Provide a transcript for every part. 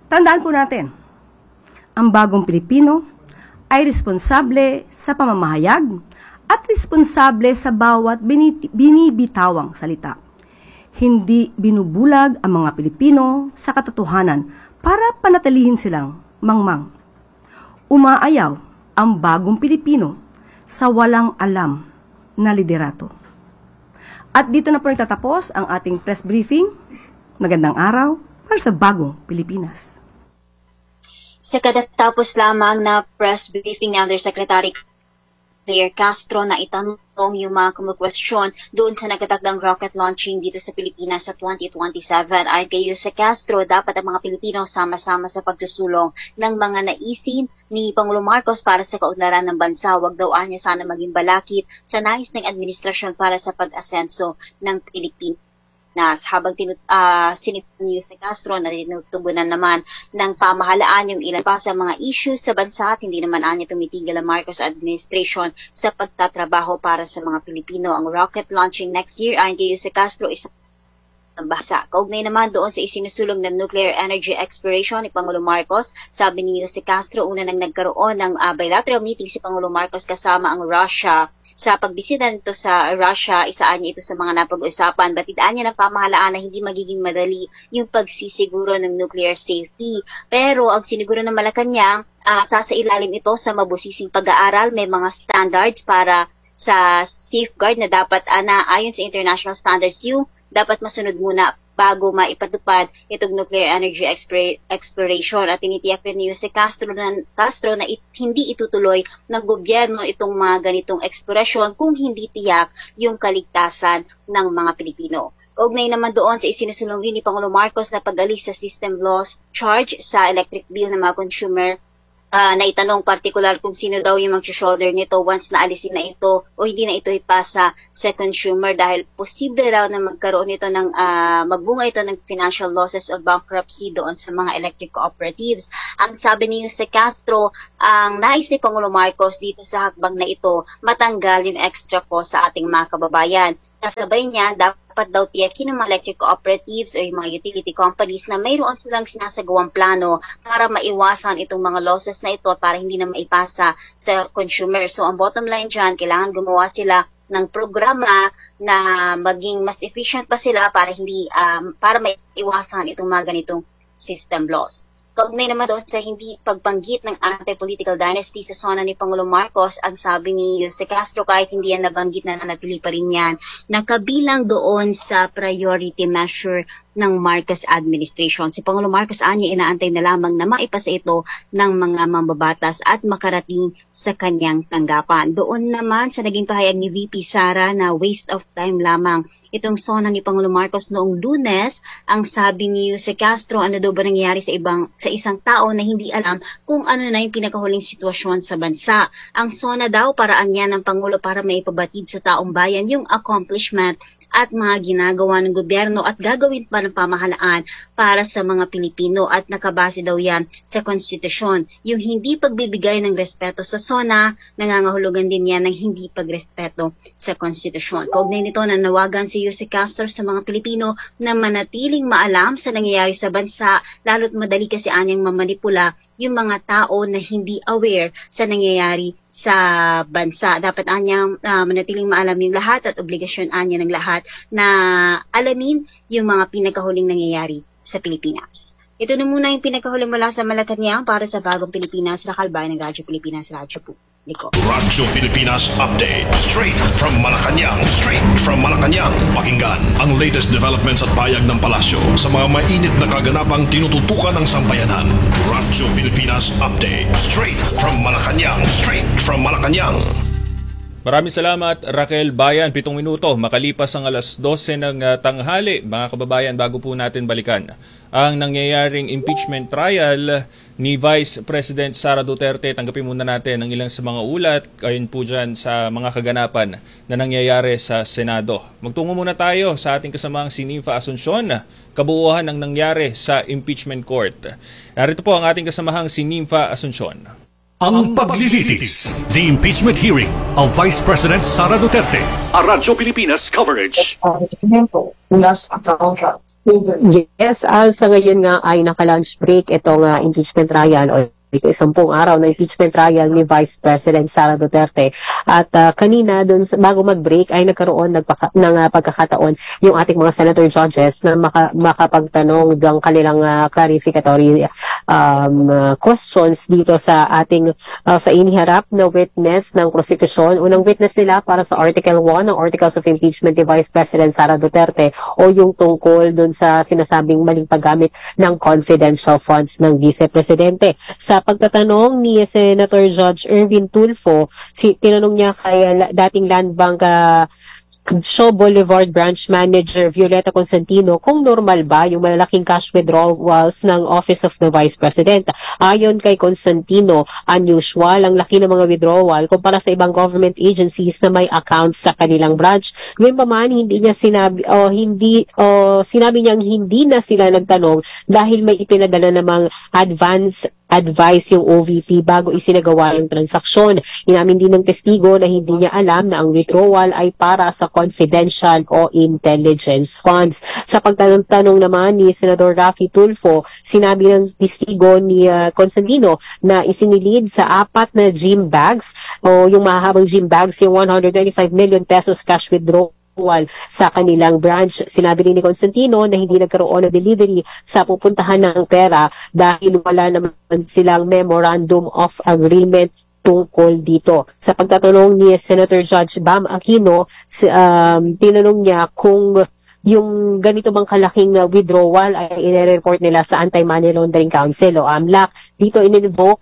Tandaan po natin, ang bagong Pilipino ay responsable sa pamamahayag at responsable sa bawat binibitawang salita. Hindi binubulag ang mga Pilipino sa katotohanan para panatilihin silang mangmang. Umaayaw ang bagong Pilipino sa walang alam na liderato. At dito na po nagtatapos ang ating press briefing. Magandang araw para sa bagong Pilipinas. Sa katatapos lamang na press briefing ni Undersecretary Claire Castro na itanong yung mga kumukwestiyon doon sa nagtatagdang rocket launching dito sa Pilipinas sa 2027. Ayon kay Jose Castro, dapat ang mga Pilipino sama-sama sa pagsusulong ng mga naisin ni Pangulo Marcos para sa kaunlaran ng bansa. Wag daw niya sana maging balakid sa nais ng administrasyon para sa pag-asenso ng Pilipinas. Habang sinipon ni Jose Castro na tinutubunan naman ng pamahalaan yung ilan pa sa mga issues sa bansa at hindi naman anya tumitigil ang Marcos administration sa pagtatrabaho para sa mga Pilipino. Ang rocket launching next year ayon kay Jose Castro isang bahasa. Kaugnay naman doon sa isinusulong ng nuclear energy exploration ni Pangulo Marcos, sabi ni Jose Castro, una nang nagkaroon ng bilateral meeting si Pangulo Marcos kasama ang Russia. Sa pagbisita nito sa Russia, isaan niya ito sa mga napag-usapan. Batidaan niya ng pamahalaan na hindi magiging madali yung pagsisiguro ng nuclear safety. Pero ang siniguro ng Malacanang, sasailalim ito sa mabusising pag-aaral. May mga standards para sa safeguard na dapat ayon sa international standards yung dapat masunod muna bago maipatupad itong nuclear energy exploration. At tinitiyak rin ni Jose Castro na hindi itutuloy ng gobyerno itong mga ganitong eksplorasyon kung hindi tiyak yung kaligtasan ng mga Pilipino. Kaugnay naman doon sa isinusulong rin ni Pangulo Marcos na pag-alis sa system loss charge sa electric bill ng mga consumer, na itanong partikular kung sino daw yung mag-shoulder nito once naalisin na ito o hindi na ito ipasa sa consumer dahil posible raw na magkaroon nito ng magbunga ito ng financial losses of bankruptcy doon sa mga electric cooperatives. Ang sabi ni Jose Castro, ang nais ni Pangulo Marcos dito sa hakbang na ito, matanggal yung extra cost sa ating mga kababayan. Kasabay niya, dapat daw tiyakin ng mga electric cooperatives o yung mga utility companies na mayroon silang sinasagawang plano para maiwasan itong mga losses na ito para hindi na maipasa sa consumer. So ang bottom line dyan, kailangan gumawa sila ng programa na maging mas efficient pa sila para para maiwasan itong mga ganitong system loss. Kaugnay naman doon sa hindi pagbanggit ng anti-political dynasty sa zona ni Pangulo Marcos, ang sabi ni Jose Castro kahit hindi yan nabanggit na nanatili pa rin yan, nakabilang doon sa priority measure ng Marcos administration. Si Pangulo Marcos inaantay na lamang na maipasa ito ng mga mambabatas at makarating sa kanyang tanggapan. Doon naman sa naging pahayag ni VP Sara na waste of time lamang itong zona ni Pangulo Marcos noong Lunes, ang sabi ni Jose Castro, ano daw ba nangyayari sa isang tao na hindi alam kung ano na yung pinakahuling sitwasyon sa bansa. Ang zona daw paraan niya ng Pangulo para maipabatid sa taong bayan yung accomplishment at mga ginagawa ng gobyerno at gagawin pa ng pamahalaan para sa mga Pilipino at nakabase daw yan sa konstitusyon. Yung hindi pagbibigay ng respeto sa zona, nangangahulugan din yan ng hindi pagrespeto sa konstitusyon. Kaugnay nito, nanawagan si Jose Castro sa mga Pilipino na manatiling maalam sa nangyayari sa bansa, lalo't madali kasi anyang mamanipula yung mga tao na hindi aware sa nangyayari sa bansa. Dapat anyang manatiling maalam yung lahat at obligasyon anya ng lahat na alamin yung mga pinakahuling nangyayari sa Pilipinas. Ito na muna yung pinakahuling mula sa Malacanang para sa Bagong Pilipinas, Lakalbay ng Radyo Pilipinas, Radyo Publiko. Radyo Pilipinas Update. Straight from Malacanang. Pakinggan ang latest developments at payag ng palasyo sa mga mainit na kaganapang tinututukan ng sambayanan. Radyo Pilipinas Update. Straight from Malacanang. Maraming salamat, Raquel Bayan. 7 minuto, makalipas ang alas 12 ng tanghali. Mga kababayan, bago po natin balikan ang nangyayaring impeachment trial ni Vice President Sara Duterte, tanggapin muna natin ang ilang sa mga ulat ayon po dyan sa mga kaganapan na nangyayari sa Senado. Magtungo muna tayo sa ating kasamang si Nympha Asuncion, kabuuan ng nangyari sa impeachment court. Narito po ang ating kasamahang si Nympha Asuncion. Ang paglilitis, the impeachment hearing of Vice President Sara Duterte, a Radyo Pilipinas coverage. Dokumento mula sa account Yes, sa ngayon nga ay naka-lunch break itong impeachment trial o 10 araw na impeachment trial ni Vice President Sara Duterte. At kanina, bago mag-break, ay nagkaroon ng pagkakataon yung ating mga senator judges na makapagtanong ng kanilang clarificatory questions dito sa ating sa iniharap na witness ng prosecution. Unang witness nila para sa Article 1 ng Articles of Impeachment ni Vice President Sara Duterte o yung tungkol dun sa sinasabing maling paggamit ng confidential funds ng Vice Presidente. Sa pagtatanong ni Senator Judge Erwin Tulfo, tinanong niya kay dating Land Bank Shaw Boulevard Branch Manager Violeta Consentino kung normal ba yung malalaking cash withdrawals ng Office of the Vice President. Ayon kay Consentino, unusual ang laki ng mga withdrawal kumpara sa ibang government agencies na may accounts sa kanilang branch. Ngayon pa man, sinabi niyang hindi na sila nagtanong dahil may ipinadala namang advice yung OVP bago isinagawa yung transaksyon. Inamin din ng testigo na hindi niya alam na ang withdrawal ay para sa confidential o intelligence funds. Sa pagtanong naman ni Senador Raffy Tulfo, sinabi ng testigo ni Consentino na isinilid sa 4 na gym bags o yung mahahabang gym bags yung 125 million pesos cash withdrawal sa kanilang branch. Sinabi rin ni Consentino na hindi nagkaroon ng delivery sa pupuntahan ng pera dahil wala naman silang memorandum of agreement tungkol dito. Sa pagtatanong ni Senator Judge Bam Aquino, tinanong niya kung yung ganito bang kalaking withdrawal ay i-report nila sa Anti-Money Laundering Council o AMLAC. Dito in-invoke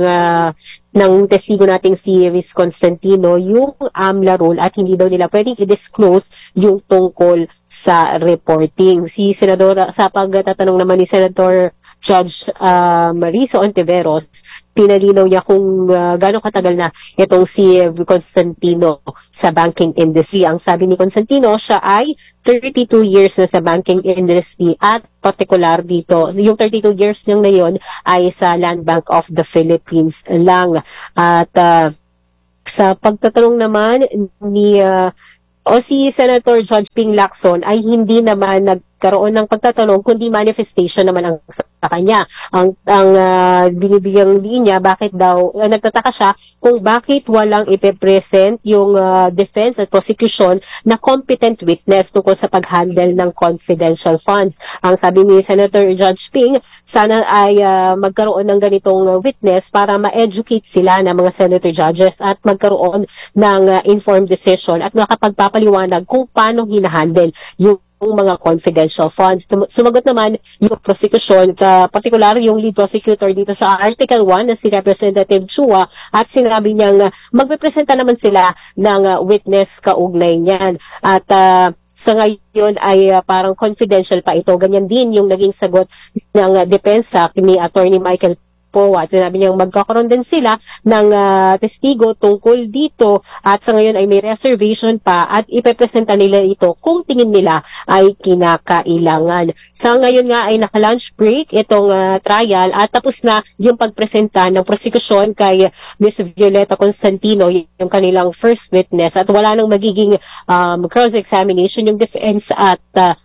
ng testigo nating si Ms. Constantino yung AMLA rule at hindi daw nila pwedeng i-disclose yung tungkol sa reporting. Sa pagtatanong naman ni Senator Judge Mariso Ontiveros, pinalinaw niya kung gaano katagal na itong si Constantino sa banking industry. Ang sabi ni Constantino, siya ay 32 years na sa banking industry at particular dito, yung 32 years niyang na yun ay sa Land Bank of the Philippines lang. At sa pagtatanong naman ni si Senator Judge Ping Lacson ay hindi naman nagkaroon ng pagtatanong kundi manifestation naman ang sa kanya. Ang binibigyang linya, bakit daw nagtataka siya kung bakit walang ipe-present yung defense at prosecution na competent witness tungkol sa pag-handle ng confidential funds. Ang sabi ni Senator Judge Ping, sana ay magkaroon ng ganitong witness para ma-educate sila ng mga senator judges at magkaroon ng informed decision at makapagpapaliwanag kung paano hinahandle yung mga confidential funds. Sumagot naman yung prosecution, particular yung lead prosecutor dito sa Article 1 na si Representative Chua at sinabi niyang magpepresenta naman sila ng witness kaugnay niyan. At sa ngayon ay parang confidential pa ito. Ganyan din yung naging sagot ng depensa ni Attorney Michael Poa. Sinabi niyang magkakaroon din sila ng testigo tungkol dito at sa ngayon ay may reservation pa at ipepresenta nila ito kung tingin nila ay kinakailangan. Sa ngayon nga ay naka-lunch break itong trial at tapos na yung pagpresenta ng prosecution kay Ms. Violeta Consentino, yung kanilang first witness, at wala nang magiging cross-examination yung defense at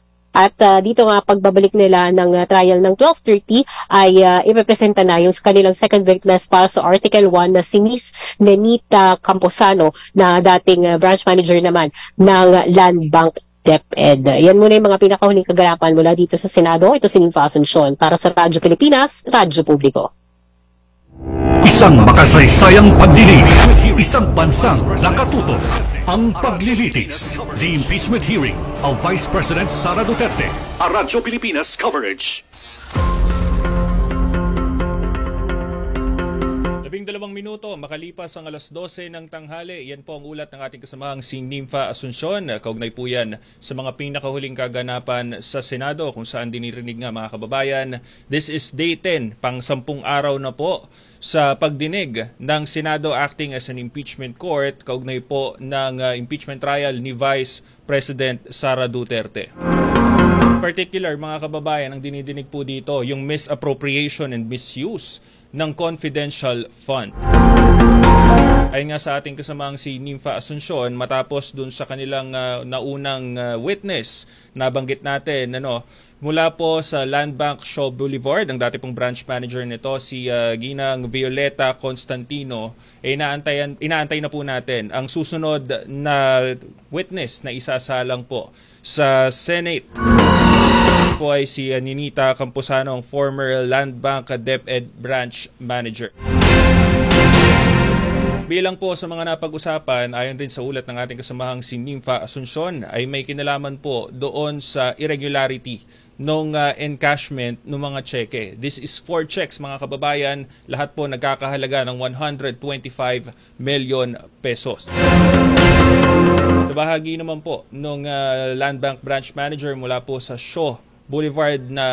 dito nga pagbabalik nila ng trial ng 12:30 ay ipepresenta na yung kanilang second witness para sa Article 1 na si Ms. Nenita Camposano na dating branch manager naman ng Land Bank DepEd. Yan muna yung mga pinakahuling kaganapan mula dito sa Senado. Ito si Ninfa Asuncion para sa Radyo Pilipinas, Radyo Publiko. Isang makasaysayang paglilitis, isang bansang nakatuto. Ang paglilitis, the impeachment hearing of Vice President Sara Duterte. A Radyo Pilipinas coverage. 12 minuto, makalipas ang 12:00 ng tanghali. Yan po ang ulat ng ating kasamahang si Ninfa Asuncion. Kaugnay po yan sa mga pinakahuling kaganapan sa Senado kung saan dinirinig nga mga kababayan. This is day 10, pang 10 araw na po sa pagdinig ng Senado acting as an impeachment court kaugnay po ng impeachment trial ni Vice President Sara Duterte. Particular mga kababayan, ang dinidinig po dito yung misappropriation and misuse ng confidential fund. ayon nga sa ating kasamang si Nympha Asuncion, matapos dun sa kanilang naunang witness, nabanggit natin, mula po sa Land Bank Shaw Boulevard, ang dati pong branch manager nito, si Ginang Violeta Constantino, inaantay na po natin ang susunod na witness na isasalang po sa Senate. Po ay si Ninita Camposano, ang former Land Bank DepEd branch manager. Bilang po sa mga napag-usapan, ayon din sa ulat ng ating kasamahang si Nympha Asuncion, ay may kinalaman po doon sa irregularity nung encashment ng mga cheque. This is 4 checks, mga kababayan, lahat po nagkakahalaga ng 125 million pesos. Sa bahagi naman po nung Land Bank branch manager mula po sa Shaw Boulevard na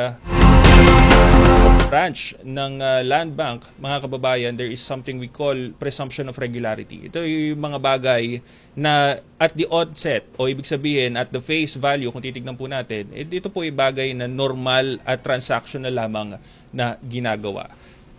branch ng Land Bank, mga kababayan, there is something we call presumption of regularity. Ito yung mga bagay na at the onset, o ibig sabihin at the face value, kung titignan po natin, dito po yung bagay na normal at transactional lamang na ginagawa.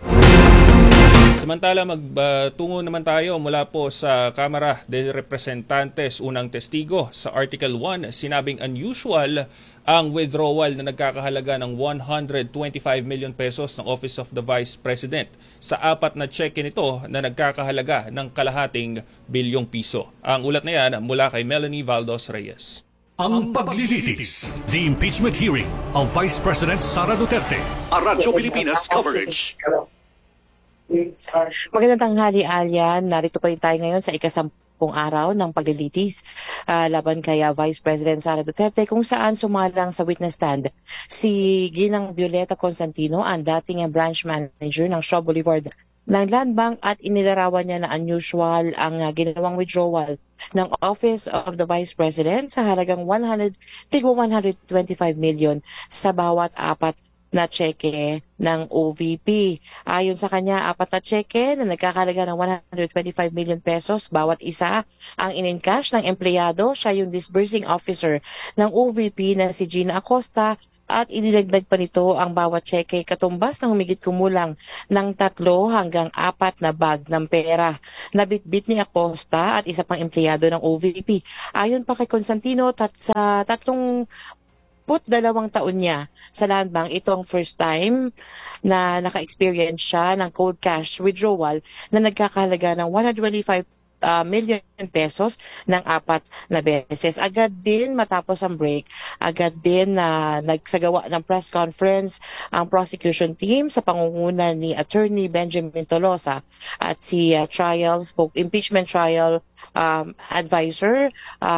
Samantala, magtungo naman tayo mula po sa Kamara de Representantes. Unang testigo sa Article 1, sinabing unusual ang withdrawal na nagkakahalaga ng 125 million pesos ng Office of the Vice President sa 4 na cheque nito na nagkakahalaga ng kalahating bilyong piso. Ang ulat na yan mula kay Melanie Valdos Reyes. Ang paglilitis, the impeachment hearing of Vice President Sara Duterte. Radyo Pilipinas coverage. Magandang tanghali, Alyan. Narito pa rin tayo ngayon sa ikasampung araw ng paglilitis laban kay Vice President Sara Duterte, kung saan sumalang sa witness stand si Ginang Violeta Constantino, ang dating branch manager ng Shaw Boulevard ng Land Bank, at inilarawan niya na unusual ang ginawang withdrawal ng Office of the Vice President sa halagang 125 million sa bawat 4 na cheque ng OVP. Ayon sa kanya, 4 na cheque na nagkakalaga ng 125 million pesos bawat isa ang in-encash ng empleyado. Siya yung disbursing officer ng OVP na si Gina Acosta, at idinagdag pa nito ang bawat cheque katumbas ng humigit kumulang ng 3 hanggang 4 na bag ng pera na bitbit ni Acosta at isa pang empleyado ng OVP. Ayon pa kay Constantino, sa 32 taon niya sa Land Bank, ito ang first time na naka-experience siya ng cold cash withdrawal na nagkakahalaga ng 125 million pesos ng 4 na beses. Agad din matapos ang break, agad din na nagsagawa ng press conference ang prosecution team sa pangunguna ni Attorney Benjamin Tolosa at si impeachment trial advisor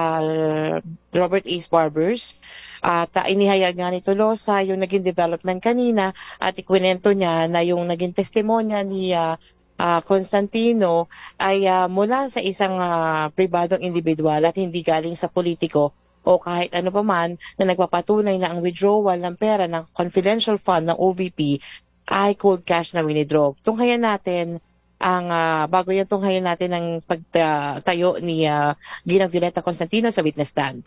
Robert A. Barbers. At inihayag nga ni Tolosa yung naging development kanina, at ikwinento niya na yung naging testimonya ni Constantino ay mula sa isang pribadong individual at hindi galing sa politiko o kahit ano pa man, na nagpapatunay na ang withdrawal ng pera ng confidential fund ng OVP ay cold cash na winidraw. Tunghayan natin bago yan, tunghayan natin ang pagtayo ni Ginang Violeta Constantino sa witness stand.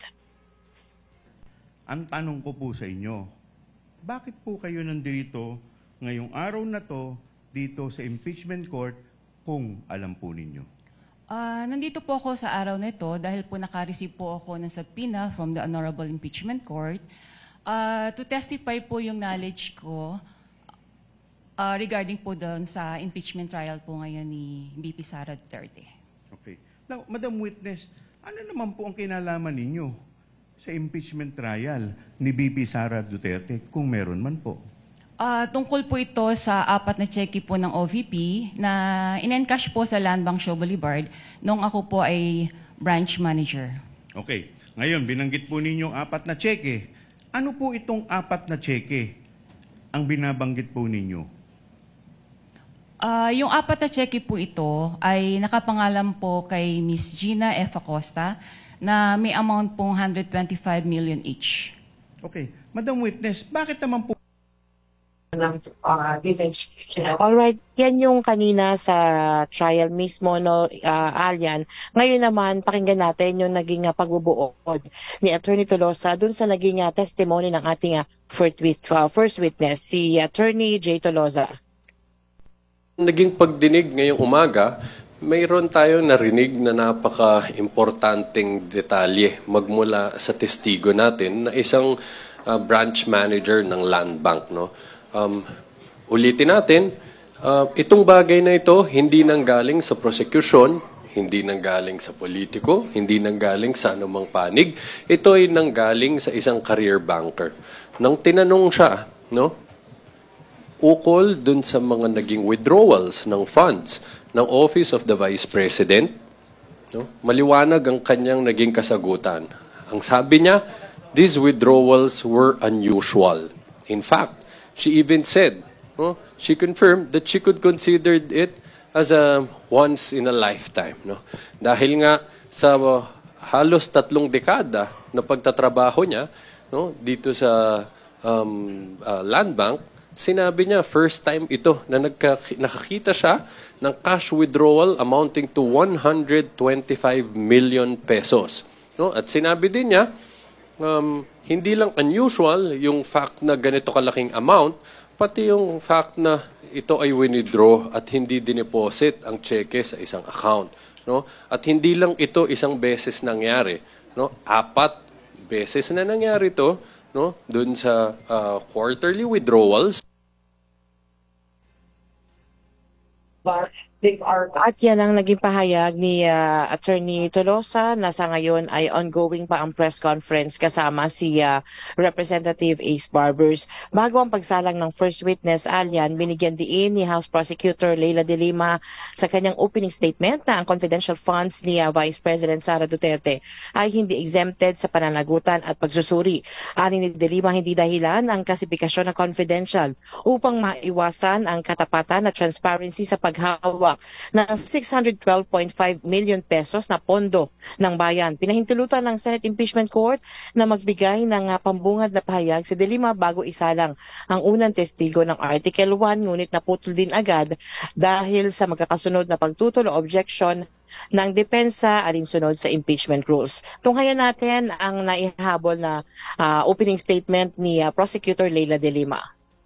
Ang tanong ko po sa inyo, bakit po kayo nandito ngayong araw na to dito sa impeachment court kung alam po ninyo? Nandito po ako sa araw na ito dahil po naka-receive po ako ng subpoena from the Honorable Impeachment Court to testify po yung knowledge ko regarding po doon sa impeachment trial po ngayon ni VP Sara Duterte. Okay. Now, Madam Witness, ano naman po ang kinalaman ninyo sa impeachment trial ni VP Sara Duterte kung meron man po? Tungkol po ito sa 4 na cheque po ng OVP na in-encash po sa Land Bank Shaw Boulevard nung ako po ay branch manager. Okay. Ngayon, binanggit po ninyo 4 na cheque. Ano po itong 4 na cheque ang binabanggit po ninyo? Yung 4 na cheque po ito ay nakapangalan po kay Miss Gina F. Acosta na may amount pong 125 million each. Okay. Madam Witness, bakit naman po Alright, yan yung kanina sa trial mismo, no, Alyan. Ngayon naman, pakinggan natin yung naging pagbubuod ni Attorney Tolosa dun sa naging testimony ng ating first witness, si Attorney J. Tolosa. Naging pagdinig ngayong umaga, mayroon tayong narinig na napaka-importanting detalye magmula sa testigo natin na isang branch manager ng Land Bank. No? Ulitin natin, itong bagay na ito hindi nanggaling sa prosecution, hindi nanggaling sa politiko, hindi nanggaling sa anumang panig. Ito ay nanggaling sa isang career banker. Nang tinanong siya, no, ukol dun sa mga naging withdrawals ng funds ng Office of the Vice President, no, maliwanag ang kanyang naging kasagutan. Ang sabi niya, these withdrawals were unusual. In fact, she even said, no, she confirmed that she could consider it as a once in a lifetime. No? Dahil nga sa halos 3 dekada na pagtatrabaho niya, no, dito sa Land Bank, sinabi niya first time ito na nakakita siya ng cash withdrawal amounting to 125 million pesos. No? At sinabi din niya, hindi lang unusual yung fact na ganito kalaking amount, pati yung fact na ito ay withdraw at hindi dineposit ang cheque sa isang account. No? At hindi lang ito isang beses nangyari. No? 4 beses na nangyari ito, no? Doon sa quarterly withdrawals. At yan ang naging pahayag ni Attorney Tolosa na sa ngayon ay ongoing pa ang press conference kasama si Representative Ace Barbers. Bago ang pagsalang ng first witness, Alian, binigyan diin ni House Prosecutor Leila de Lima sa kanyang opening statement na ang confidential funds ni Vice President Sara Duterte ay hindi exempted sa pananagutan at pagsusuri. Ani ni de Lima, hindi dahilan ang klasifikasyon na confidential upang maiwasan ang katapatan at transparency sa paghawak ng 612.5 million pesos na pondo ng bayan. Pinahintulutan ng Senate Impeachment Court na magbigay ng pambungad na pahayag si De Lima bago isalang ang unang testigo ng Article 1, ngunit naputol din agad dahil sa magkakasunod na pagtutol o objection ng depensa alinsunod sa impeachment rules. Tunghayan natin ang naihabol na opening statement ni Prosecutor Leila de Lima.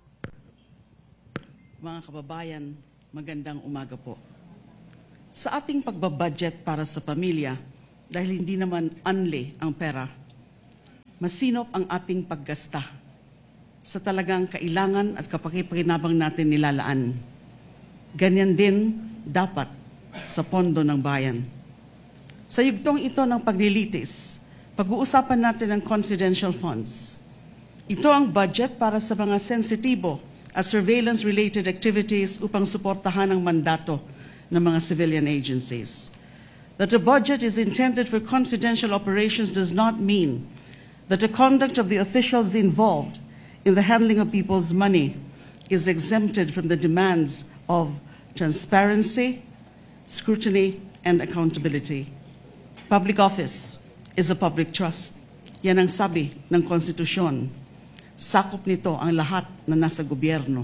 Mga kababayan, magandang umaga po. Sa ating pagbabudget para sa pamilya, dahil hindi naman unli ang pera, masinop ang ating paggasta sa talagang kailangan at kapakipakinabang natin nilalaan. Ganyan din dapat sa pondo ng bayan. Sa yugtong ito ng paglilitis, pag-uusapan natin ang confidential funds. Ito ang budget para sa mga sensitibo at surveillance-related activities upang suportahan ang mandato ng mga civilian agencies. That a budget is intended for confidential operations does not mean that the conduct of the officials involved in the handling of people's money is exempted from the demands of transparency, scrutiny, and accountability. Public office is a public trust. Yan ang sabi ng konstitusyon. Sakop nito ang lahat na nasa gobyerno.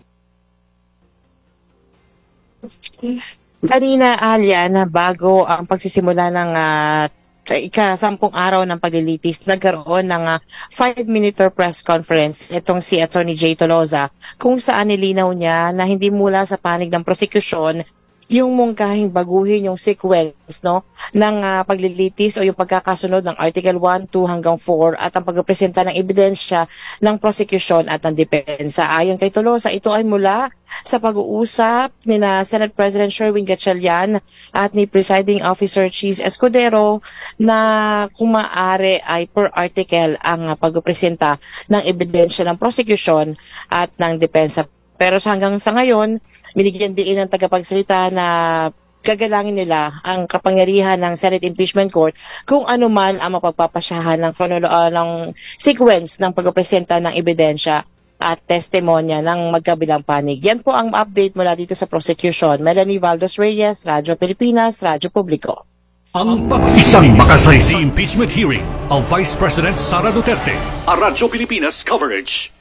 Kanina, Alia, na bago ang pagsisimula ng ika-10 araw ng paglilitis, nagkaroon ng 5-minute press conference itong si Attorney Jay Tolosa kung saan nilinaw niya na hindi mula sa panig ng prosecution yung mungkahing baguhin yung sequence, no, ng paglilitis o yung pagkakasunod ng Article 1, 2 hanggang 4 at ang pagpresenta ng ebidensya ng prosecution at ng depensa. Ayon kay Tolosa, ito ay mula sa pag-uusap ni na Senate President Sherwin Gatchalian at ni Presiding Officer Cheese Escudero na kung maaari ay per article ang pagpresenta ng ebidensya ng prosecution at ng depensa. Pero hanggang sa ngayon, binigyan din ng tagapagsalita na gagalangin nila ang kapangyarihan ng Senate Impeachment Court kung ano man ang mapagpapasyahan ng sequence ng pagpresenta ng ebidensya at testimonya ng magkabilang panig. Yan po ang update mula dito sa prosecution. Melanie Valdos Reyes, Radyo Pilipinas, Radyo Publiko. Isang makasaysay impeachment hearing of Vice President Sara Duterte. A Radyo Pilipinas coverage.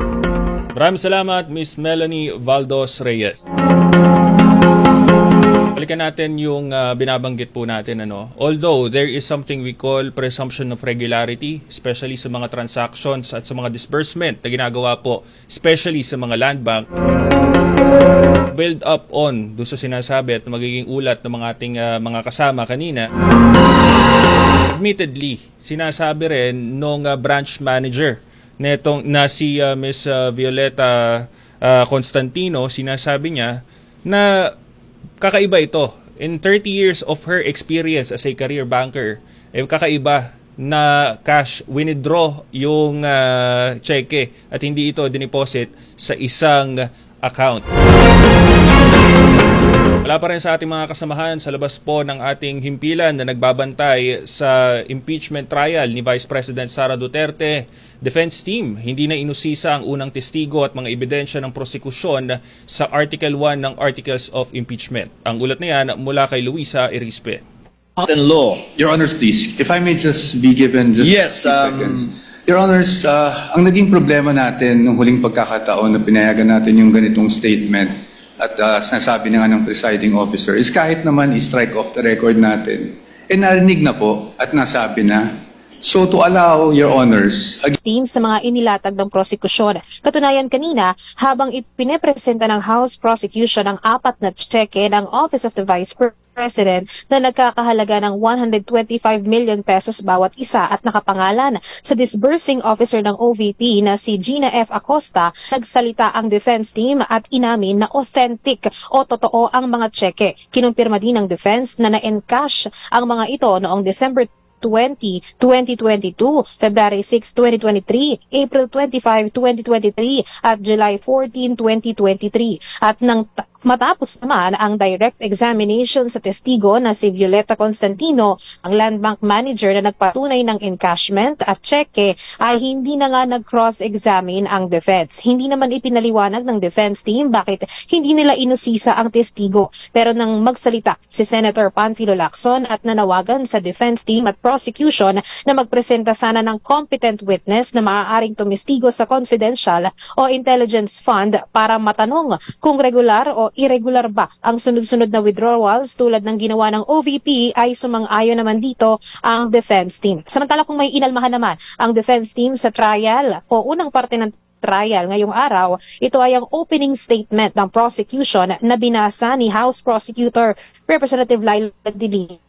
Maraming salamat, Miss Melanie Valdos Reyes. Balikan natin yung binabanggit po natin. Although there is something we call presumption of regularity, especially sa mga transactions at sa mga disbursement na ginagawa po, especially sa mga land bank, build up on doon sa sinasabi at magiging ulat ng mga ating mga kasama kanina. Admittedly, sinasabi rin nung branch manager netong na si Ms. Violeta Constantino, sinasabi niya na kakaiba ito. In 30 years of her experience as a career banker, kakaiba na cash withdraw yung cheque at hindi ito diniposit sa isang account. Wala pa rin sa ating mga kasamahan sa labas po ng ating himpilan na nagbabantay sa impeachment trial ni Vice President Sara Duterte. Defense team, hindi na inusisa ang unang testigo at mga ebidensya ng prosekusyon sa Article 1 ng Articles of Impeachment. Ang ulat na yan mula kay Luisa Erispe. And law. Your Honors, please, if I may just be given just Yes, a few seconds. Your Honors, ang naging problema natin nung huling pagkakataon na pinayagan natin yung ganitong statement at sinasabi na nga ng presiding officer is kahit naman i-strike off the record natin, narinig na po at nasabi na. So to allow, Your Honors, team sa mga inilatag ng prosekusyon. Katunayan kanina, habang ipinapresenta ng House Prosecution ang 4 na tseke ng Office of the Vice President na nagkakahalaga ng 125 million pesos bawat isa at nakapangalan sa disbursing officer ng OVP na si Gina F. Acosta, nagsalita ang defense team at inamin na authentic o totoo ang mga tseke. Kinumpirma din ng defense na na-encash ang mga ito noong December 20, 2022, February 6, 2023, April 25, 2023 at July 14, 2023. At nang matapos naman ang direct examination sa testigo na si Violeta Constantino, ang land bank manager na nagpatunay ng encashment at cheque, ay hindi na nga nag-cross-examine ang defense. Hindi naman ipinaliwanag ng defense team bakit hindi nila inusisa ang testigo. Pero nang magsalita si Senator Panfilo Lacson at nanawagan sa defense team at prosecution na magpresenta sana ng competent witness na maaaring tumestigo sa confidential o intelligence fund para matanong kung regular o irregular ba ang sunod-sunod na withdrawals tulad ng ginawa ng OVP, ay sumang-ayon naman dito ang defense team. Samantala kung may inalmahan naman ang defense team sa trial o unang parte ng trial ngayong araw, ito ay ang opening statement ng prosecution na binasa ni House Prosecutor Representative Laila Dili